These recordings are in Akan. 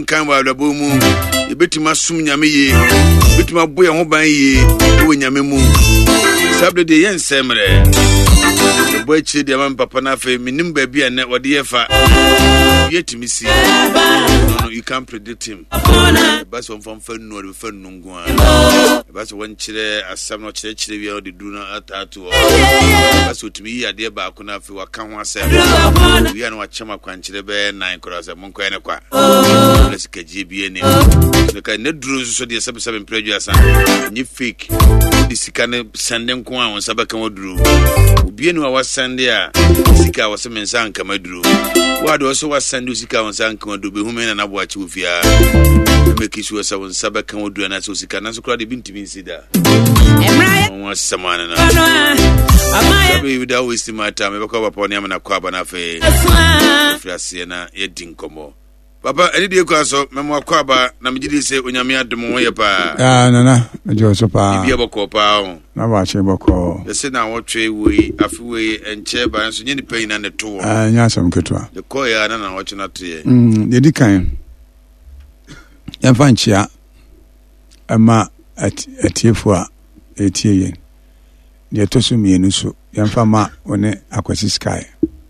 kan wa labo mu ebetima sum nyame ye ebetima boye ho ban ye wo nyame mu sabde de yen semre boy chi de man papa na fe minim ba bia na wode yefa yetimi si no you can't predict him but so from fan no de fan nungu a but so won kire asam no kire wi o de du na atatu but so timi ya de ba ko na fe wa kan ho asem wi na wa chama kwan kire be 9 cross mon ko ene kwa let's keji bi ene so ka ne duru so de 77 preju asa ni fake di sika ne senden ko a won sabaka woduru obi enu a wasande a sika wase mensan kamaduru wado also wasande sika won san kamadu be humena na boachi ofia make sure so won sabaka woduru na so sika na so kra de bintimi nsida won samana na abai without wasting my time be ko papa ne amana kwa bana fe frase na yedin komo papa any dey ko so memo akwa ba na mejidi se onyame adom wo ye pa nana mejo so pa bia boko pa o na ba che boko the say na wotwe we afiwe enche ba so nyini pain na ne to nya sam ketwa the koya na wotwe na to ye de dikan ya fanchia ama atiefo a etie ye de to so mienu so ya mfama one akwasi sky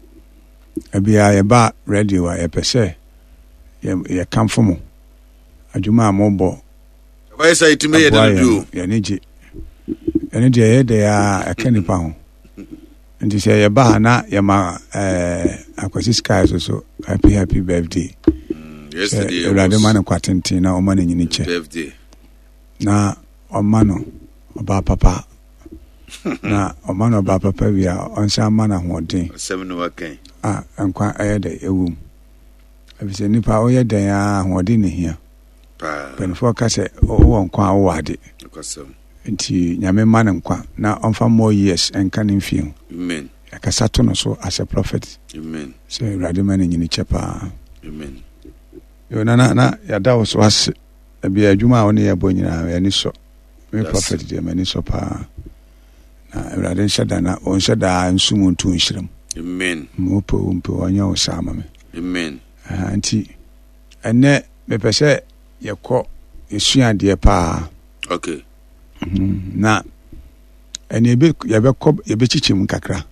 abia ye ba radio a ye pese ye kamfo mo adwuma amobo why say it me ye na do ye neje ene de ye de ya akanipa ho ndi se ye ba na ye ma akwasi sky so happy birthday yesterday urade man kwatenti na o man nyini che birthday na o mano oba papa na o mano oba papa wi a onsa man ahoden 7 no wakan ankwa ayede ewum abise nipa oyɛ dan a hode ne hia pa penfo ka sɛ wo nkwa wo wade akosam nti nyame ma ne nkwa na onfa more years enka ne mfie amen akasa to no so as a prophet amen sɛ urade ma ne nyini chepa amen yo na yada wo so ase abi adwuma a woni yɛ bɔ nyina ya ni so me prophet de ma ni so pa na urade nhyɛda na on hyɛda nsumu ntu nhyiram amen mo po onye wo sama me amen anti ene me pese yekọ esuade pa okay na ene yebe chichim kakra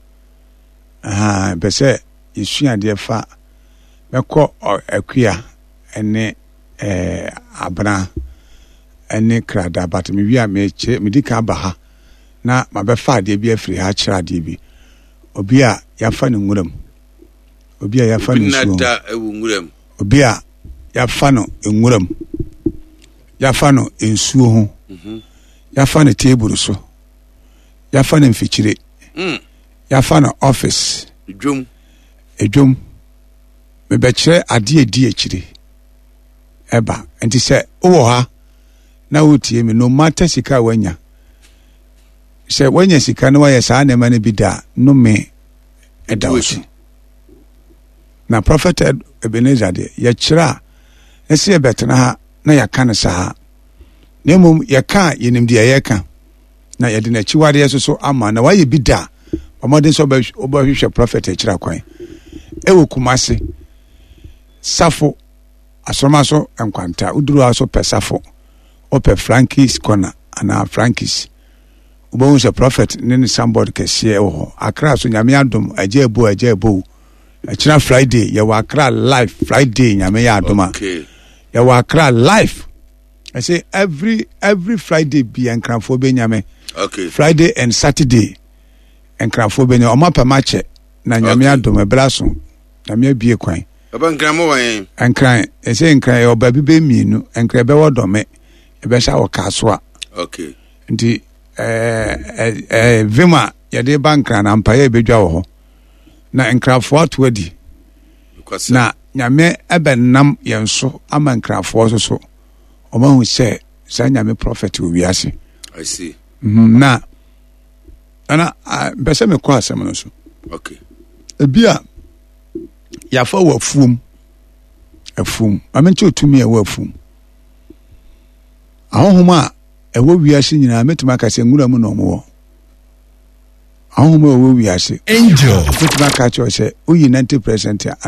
pese esuade fa mekọ akua ene abra ene krada but me wi a me dika ba ha na mabefa de bi afiri ha kira de bi obi a yafa ne nwuram obi a yafa no nada ewunguram obi a yafa no enwuram yafa no ensuo ho yafa no table so yafa no mfikyire yafa no office edwom me be kire ade edi ekire eba enti se wo ha na wotie me no matter sika wanya se wanya sika no waya saa na ma ne bi da no me edawo na prophet Ebenezer de ye kira ese ye betena ha na yaka ne saa na mum ye ka yenim de ye ka na ye de na chiwade so ama na waye bi da omodin so obahwehwe prophet e kira kwan ewo kumase safo asoma so enkwanta uduru aso pesafo ope Frankis corner ana Frankis ubon se prophet ne somebody kese ho akra so nyame adom ajebu China Friday ya wakra live Friday nyame ya adoma okay ya wakra live I say every Friday be enkranfo be nyame okay Friday and Saturday enkranfo be nyame omapa mache na nyame adoma braso nyame bie kwan baba nkran wan enkran I say enkran ya oba bi be mienu enkran be wodome e be sha wakaso a okay nti vima ya de bankran na mpa ya bedwa wo ho na enkrafo atwadi na nyame ebenam yenso ama enkrafo so omahu se sa nyame prophet owiase I see na ana bese me kwa asem no so okay ebia yafa wafum afum amenti otumi e wafum ahohoma ewo wiase nyina metuma ka se nwura mu no mo ahoma ewo wiase angel metuma ka cho se oyi 90%